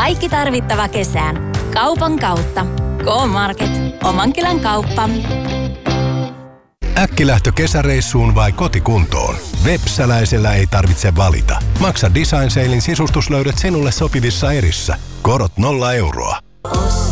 Kaikki tarvittava kesään. Kaupan kautta. K-Market. Oman kylän kauppa. Äkkilähtö kesäreissuun vai kotikuntoon? Vepsäläisellä ei tarvitse valita. Maksa Design Salein sisustuslöydöt sinulle sopivissa erissä. Korot 0 euroa.